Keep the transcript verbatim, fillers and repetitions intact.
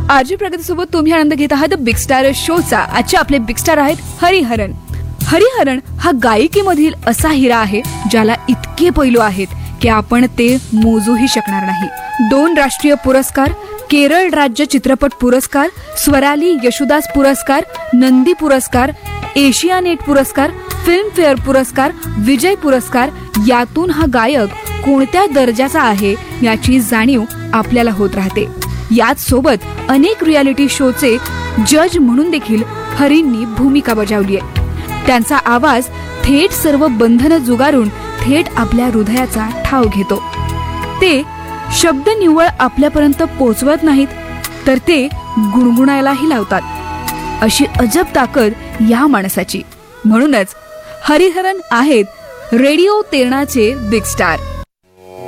RJ प्रगती सोबत तुम्ही आनंद घेत आहात बिग स्टार शोचा. आजचे आपले बिग स्टार आहेत हरिहरन. हरिहरन हा गायकीमधील असा हिरा आहे ज्याला इतके पैलू आहेत की आपण ते मोजूही शकणार नाही. दोन राष्ट्रीय पुरस्कार, केरळ राज्य चित्रपट पुरस्कार, स्वराली यशोदास पुरस्कार, नंदी पुरस्कार, एशियानेट पुरस्कार, फिल्मफेअर पुरस्कार, विजय पुरस्कार, यातून हा गायक कोणत्या दर्जाचा आहे याची जाणीव आपल्याला होत राहते. याच सोबत अनेक रियालिटी शोचे जज म्हणून देखील हरींनी भूमिका बजावली आहे. त्यांचा आवाज थेट सर्व बंधनं जुगारून थेट आपल्या हृदयाचा ठाव घेतो. ते शब्द निव्वळ आपल्यापर्यंत पोहोचवत नाहीत, तर ते गुणगुणायलाही लावतात. अशी अजब ताकद या माणसाची. म्हणूनच हरिहरन आहेत रेडिओ तेरणाचे बिग स्टार.